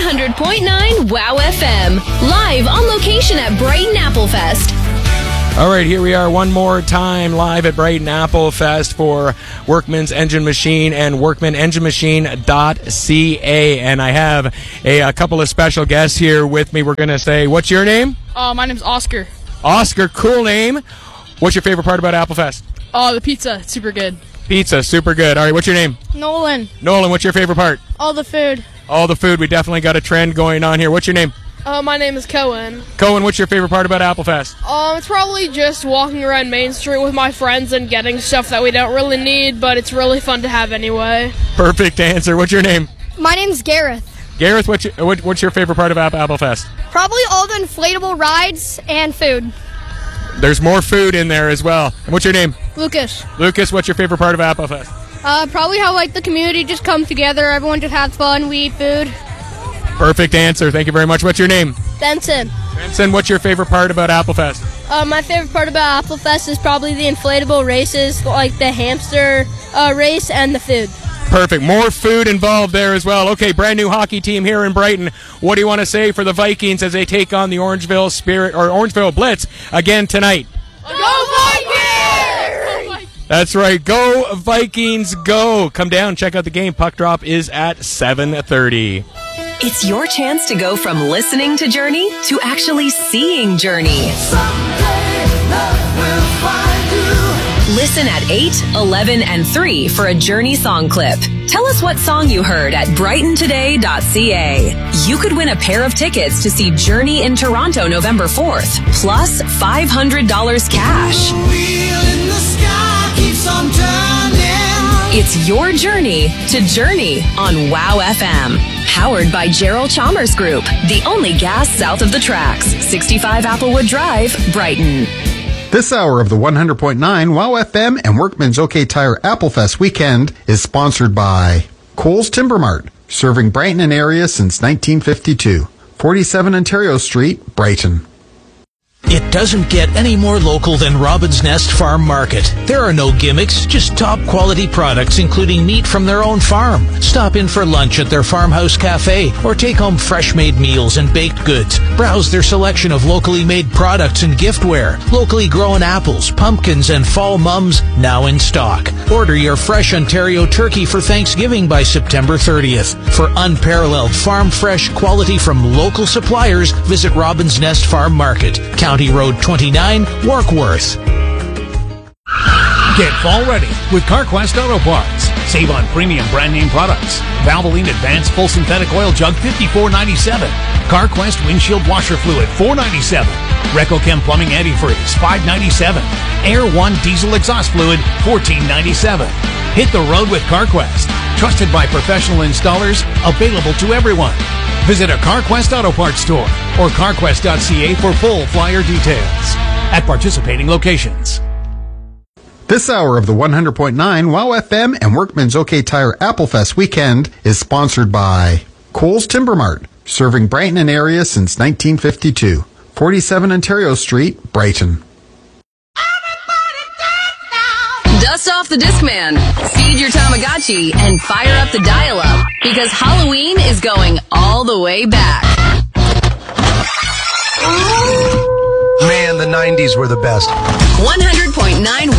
100.9 WOW FM. Live on location at Brighton Apple Fest. All right, here we are one more time live at Brighton Apple Fest for Workman's Engine Machine and workmanenginemachine.ca. And I have a couple of special guests here with me. We're going to say, what's your name? My name's Oscar. Oscar, cool name. What's your favorite part about Apple Fest? The pizza. It's super good. Pizza, super good. All right, what's your name? Nolan. Nolan, what's your favorite part? All the food. All the food. We definitely got a trend going on here. What's your name? My name is Cohen. Cohen, what's your favorite part about Apple Fest? It's probably just walking around Main Street with my friends and getting stuff that we don't really need, but it's really fun to have anyway. Perfect answer. What's your name? My name's Gareth. Gareth, what's your favorite part of Apple Fest? Probably all the inflatable rides and food. There's more food in there as well. And what's your name? Lucas. Lucas, what's your favorite part of Apple Fest? Probably how the community just comes together. Everyone just has fun. We eat food. Perfect answer. Thank you very much. What's your name? Benson. Benson, what's your favorite part about Apple Fest? My favorite part about Apple Fest is probably the inflatable races, like the hamster race and the food. Perfect. More food involved there as well. Okay, brand new hockey team here in Brighton. What do you want to say for the Vikings as they take on the Orangeville Blitz again tonight? Go Vikings! That's right. Go Vikings, go. Come down, check out the game. Puck drop is at 7:30. It's your chance to go from listening to Journey to actually seeing Journey. Listen at 8, 11, and 3 for a Journey song clip. Tell us what song you heard at brightontoday.ca. You could win a pair of tickets to see Journey in Toronto November 4th, plus $500 cash. It's your journey to Journey on WOW FM. Powered by Gerald Chalmers Group, the only gas south of the tracks. 65 Applewood Drive, Brighton. This hour of the 100.9 WOW FM and Workman's OK Tire Applefest weekend is sponsored by Coles Timber Mart, serving Brighton and area since 1952. 47 Ontario Street, Brighton. It doesn't get any more local than Robin's Nest Farm Market. There are no gimmicks, just top quality products including meat from their own farm. Stop in for lunch at their farmhouse cafe or take home fresh made meals and baked goods. Browse their selection of locally made products and giftware. Locally grown apples, pumpkins, and fall mums now in stock. Order your fresh Ontario turkey for Thanksgiving by September 30th. For unparalleled farm fresh quality from local suppliers, visit Robin's Nest Farm Market, County Road 29, Warkworth. Get fall ready with CarQuest Auto Parts. Save on premium brand name products. Valvoline Advanced Full Synthetic Oil Jug $54.97. CarQuest Windshield Washer Fluid $4.97. RecoChem Plumbing Antifreeze $5.97. Air One Diesel Exhaust Fluid $14.97. Hit the road with CarQuest. Trusted by professional installers, available to everyone. Visit a CarQuest Auto Parts store or carquest.ca for full flyer details at participating locations. This hour of the 100.9 WOW FM and Workman's OK Tire Applefest weekend is sponsored by Coles Timber Mart, serving Brighton and area since 1952. 47 Ontario Street, Brighton. Dust off the Discman, feed your Tamagotchi, and fire up the dial-up, because Halloween is going all the way back. Man, the 90s were the best. 100.9